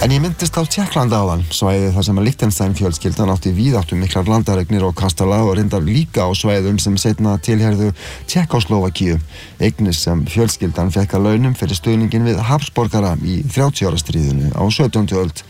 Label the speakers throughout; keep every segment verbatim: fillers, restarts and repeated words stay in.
Speaker 1: En ég myndist á Tékkland áðan, svæðið þar sem að Liechtenstein fjölskyldan átti víðáttu miklar landareignir og kastala og reyndar líka á svæðum sem seinna tilheyrðu Tékkóslóvakíu, eignir sem fjölskyldan fékk að launum fyrir stuðninginn við Habsborgara í þrjátíu ára stríðinu á sautjándu öld.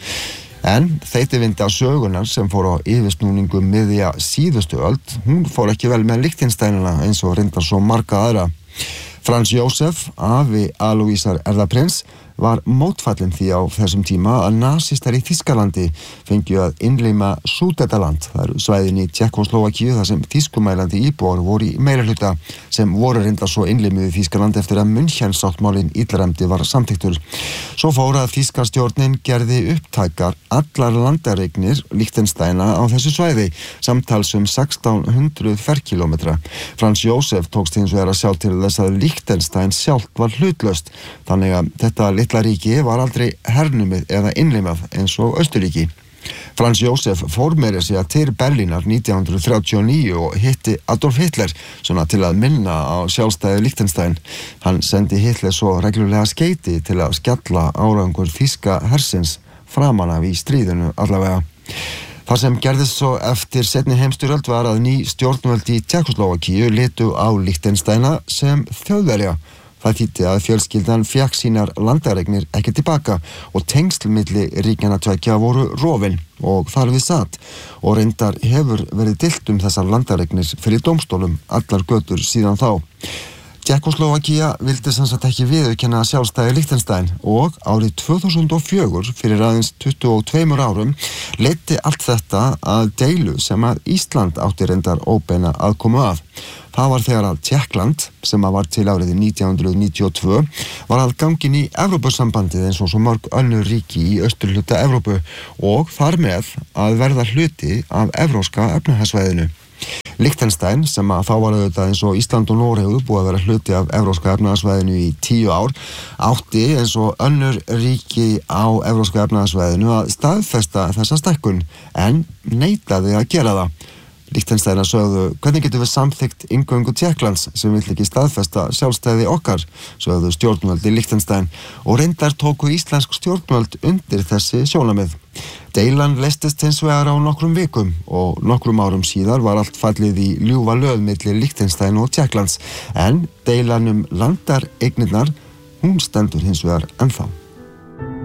Speaker 1: En þeytivindi af sögunar sem fór á yfirsnúningum miðja síðustu öld, hún fór ekki vel með Liechtensteinina eins og reyndar svo marga aðra. Franz Josef, afi Aloisar erfðaprins, var mótfallinn því á þessum tíma að nasistar í Þýskalandi fengju að innlima Súdetaland, það eru svæðin í Tékkóslóvakíu þar sem þýskumælandi íbúar voru í meirihluta sem voru reyndar svo innlimuð í Þýskaland eftir að München-sáttmálinn illræmdi var samþykktur. Svo fór að þýska stjórnin gerði upptækar allar landareignir Liechtensteina á þessu svæði, samtals um sextán hundruð ferkílómetra. Franz Josef tókst hins vegar að sjá til þess að Liechtenstein sjálft var hlutlaust, þannig að þetta litla ríki var aldrei hernumið eða innlimað eins og Austurríki. Franz Josef fór meira að segja til Berlínar nítján hundruð þrjátíu og níu og hitti Adolf Hitler svona til að minna á sjálfstæði Liechtenstein. Hann sendi Hitler svo reglulega skeyti til að skella árangur þýska hersins framan af í stríðinu allavega. Það sem gerðist svo eftir seinni heimsstyrjöld var að ný stjórnvöld í Tékkóslóvakíu litu á Liechtensteina sem Þjóðverja. Það þýddi að fjölskyldan fékk sínar landareignir ekki tilbaka og tengsl milli ríkjanna tveggja voru rofin og þar við satt og reyndar hefur verið deilt um þessar landareignir fyrir dómstólum allar götur síðan þá. Tékkóslóvakía vildi sem sagt ekki viðurkenna sjálfstæði Liechtenstein og árið tvö þúsund og fjögur, fyrir aðeins tuttugu og tveimur árum, leiddi allt þetta að deilu sem að Ísland átti reyndar óbeina aðkomu að. Það var þegar að Tékkland, sem að var til árið nítján hundruð níutíu og tvö, var að gangin í Evrópusambandið eins og svo mörg önnur ríki í austurhluta Evrópu og þar með að verða hluti af evrópska efnahagssvæðinu. Liechtenstein, sem að þá var auðvitað eins og Ísland og Noregur búið að vera hluti af evrópska efnahagssvæðinu í tíu ár, átti eins og önnur ríki á evrópska efnahagssvæðinu að staðfesta þessa stækkun, en neitaði að gera það. Liechtensteina sögðu, hvernig getum við samþykkt inngöngu Tékklands sem vill ekki staðfesta sjálfstæði okkar, sögðu stjórnvöld í Liechtenstein og reyndar tóku íslensk stjórnvöld undir þessi sjónarmið. Deilan leystist hins vegar á nokkrum vikum og nokkrum árum síðar var allt fallið í ljúfa löð milli Liechtenstein og Tékklands, en deilan um landareignirnar, hún stendur hins vegar ennþá.